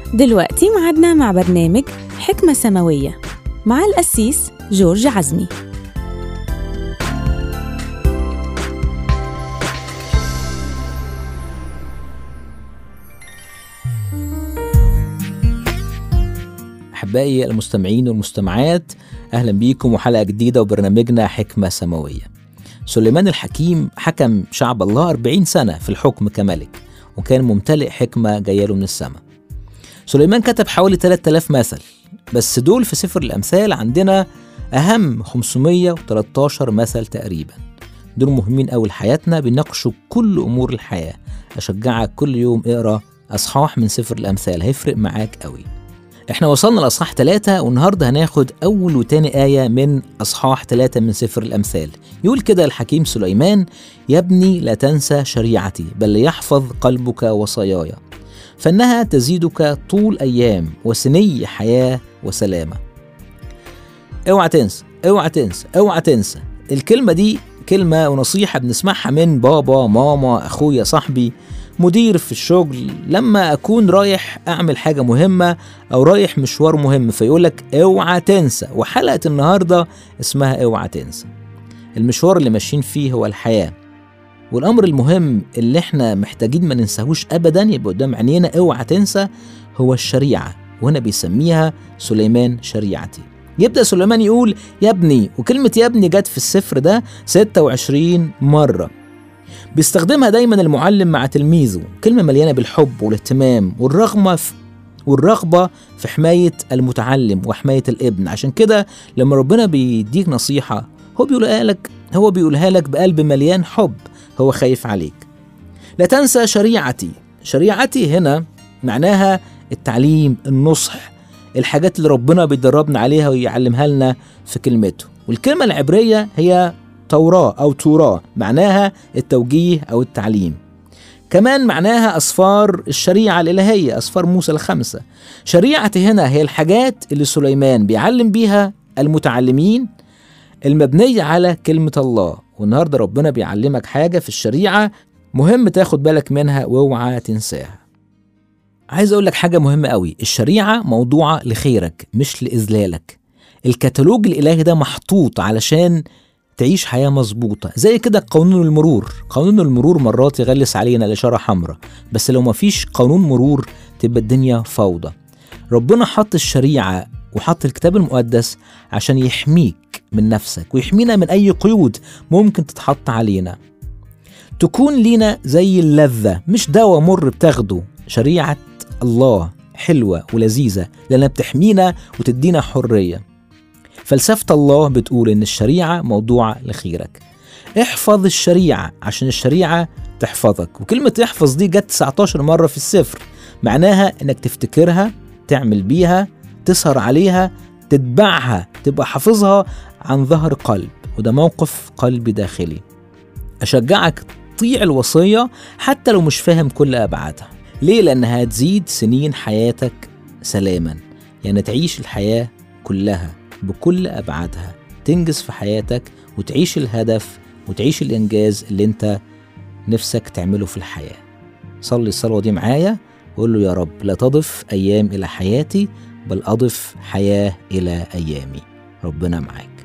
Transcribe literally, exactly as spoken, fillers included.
دلوقتي معادنا مع برنامج حكمة سماوية مع القسيس جورج عزمي. أحبائي المستمعين والمستمعات، أهلا بيكم وحلقة جديدة وبرنامجنا حكمة سماوية. سليمان الحكيم حكم شعب الله أربعين سنة في الحكم كملك، وكان ممتلئ حكمة جايله من السماء. سليمان كتب حوالي ثلاثة آلاف مثل، بس دول في سفر الأمثال عندنا أهم خمسمية وتلتاشر مثل تقريبا. دول مهمين أوي لحياتنا، بيناقشوا كل أمور الحياة. أشجعك كل يوم اقرأ أصحاح من سفر الأمثال، هيفرق معاك أوي. احنا وصلنا لأصحاح ثلاثة، والنهاردة هناخد أول وتاني آية من أصحاح ثلاثة من سفر الأمثال. يقول كده الحكيم سليمان: يا ابني لا تنسى شريعتي، بل يحفظ قلبك وصاياي، فإنها تزيدك طول أيام وسني حياة وسلامة. اوعى تنسى، اوعى تنسى، اوعى تنسى. الكلمة دي كلمة ونصيحة بنسمعها من بابا، ماما، أخويا، صاحبي، مدير في الشغل، لما أكون رايح أعمل حاجة مهمة أو رايح مشوار مهم فيقولك اوعى تنسى. وحلقة النهاردة اسمها اوعى تنسى. المشوار اللي ماشيين فيه هو الحياة، والأمر المهم اللي احنا محتاجين ما ننساهوش أبدا يبقى قدام عينينا اوعى تنسى هو الشريعة، وهنا بيسميها سليمان شريعتي. يبدأ سليمان يقول يا ابني، وكلمة يا ابني جت في السفر ده ستة وعشرين مرة. بيستخدمها دايما المعلم مع تلميذه، كلمة مليانة بالحب والاهتمام والرغبة في والرغبة في حماية المتعلم وحماية الابن. عشان كده لما ربنا بيديك نصيحة هو بيقولها لك هو بيقولها لك بقلب مليان حب، هو خايف عليك. لا تنسى شريعتي. شريعتي هنا معناها التعليم، النصح، الحاجات اللي ربنا بيدربنا عليها ويعلمها لنا في كلمته. والكلمة العبرية هي توراة أو توراة، معناها التوجيه أو التعليم. كمان معناها أسفار الشريعة الإلهية، أسفار موسى الخمسة. شريعتي هنا هي الحاجات اللي سليمان بيعلم بيها المتعلمين المبنية على كلمة الله. والنهاردة ربنا بيعلمك حاجة في الشريعة مهم تاخد بالك منها واوعى تنساها. عايز أقول لك حاجة مهمة قوي، الشريعة موضوعة لخيرك مش لإذلالك. الكتالوج الإلهي ده محطوط علشان تعيش حياة مظبوطة، زي كده قانون المرور. قانون المرور مرات يغلس علينا الإشارة حمراء، بس لو ما فيش قانون مرور تبقى الدنيا فوضى. ربنا حط الشريعة وحط الكتاب المقدس عشان يحميك من نفسك ويحمينا من أي قيود ممكن تتحط علينا، تكون لينا زي اللذة مش دواء مر بتاخده. شريعة الله حلوة ولذيذة لأنها بتحمينا وتدينا حرية. فلسفة الله بتقول إن الشريعة موضوع لخيرك. احفظ الشريعة عشان الشريعة تحفظك. وكلمة احفظ دي جت تسعتاشر مرة في السفر، معناها إنك تفتكرها، تعمل بيها، تسهر عليها، تتبعها، تبقى حافظها عن ظهر قلب، وده موقف قلبي داخلي. أشجعك طيع الوصية حتى لو مش فاهم كل أبعادها. ليه؟ لأنها هتزيد سنين حياتك سلاما، يعني تعيش الحياة كلها بكل أبعادها، تنجز في حياتك وتعيش الهدف وتعيش الإنجاز اللي انت نفسك تعمله في الحياة. صلي الصلاة دي معايا وقول له يا رب لا تضف أيام إلى حياتي، بل أضف حياة إلى أيامي. ربنا معاك.